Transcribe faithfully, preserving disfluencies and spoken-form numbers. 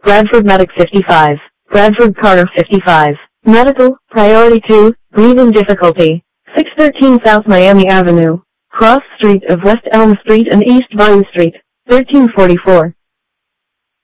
Bradford Medic fifty-five, Bradford Carter fifty-five, Medical, Priority two, Breathing Difficulty, six thirteen South Miami Avenue, Cross Street of West Elm Street and East Vine Street, thirteen forty-four.